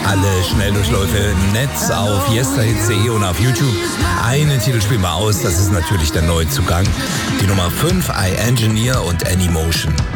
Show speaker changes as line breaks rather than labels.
Alle Schnelldurchläufe im Netz auf yesterhits.de und auf YouTube. Einen Titel spielen wir aus, das ist natürlich der Neuzugang. Die Nummer 5, I Engineer und Anymotion.